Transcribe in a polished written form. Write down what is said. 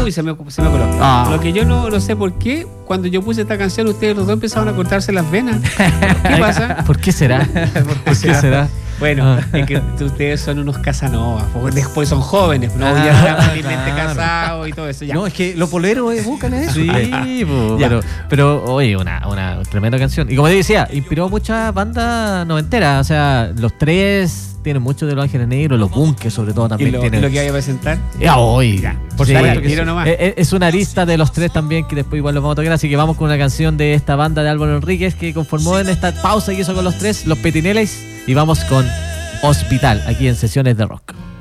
Uy, se me coló. Lo que yo no sé por qué, cuando yo puse esta canción, ustedes los dos empezaron a cortarse las venas. ¿Qué pasa? ¿Por qué será? ¿Por qué será? Bueno, es que ustedes son unos Casanovas, porque después son jóvenes, ¿no? Ya están felizmente casados y todo eso. Ya. No, es que los poleros buscan eso. Sí, pero oye, una tremenda canción. Y como te decía, inspiró muchas bandas noventeras. O sea, los Tres tienen mucho de Los Ángeles Negros, los Bunkers sobre todo también tienen. ¿Y lo que vaya a presentar? Oiga, por supuesto que sí. Nomás. Es una lista de los Tres también que después igual los vamos a tocar. Así que vamos con una canción de esta banda de Álvaro Enríquez que conformó en esta pausa que hizo con los Tres, los Petineles. Y vamos con Hospital, aquí en Sesiones de Rock.